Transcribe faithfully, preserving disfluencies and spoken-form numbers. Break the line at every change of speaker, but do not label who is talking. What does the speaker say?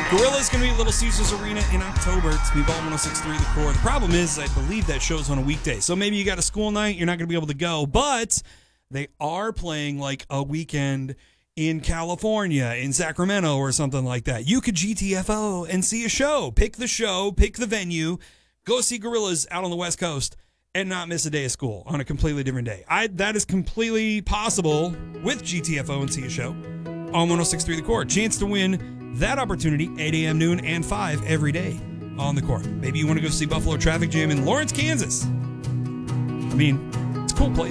Gorilla's going to be at Little Caesars Arena in October. It's me, Ball one oh six point three The Core. The problem is, I believe that show's on a weekday. So maybe you got a school night, you're not going to be able to go. But they are playing like a weekend in California, in Sacramento or something like that. You could G T F O and see a show. Pick the show, pick the venue, go see Gorillas out on the West Coast and not miss a day of school on a completely different day. I That is completely possible with G T F O and see a show on one oh six point three The Core. Chance to win that opportunity, eight a.m., noon, and five every day on The Core. Maybe you want to go see Buffalo Traffic Jam in Lawrence, Kansas. I mean, it's a cool place.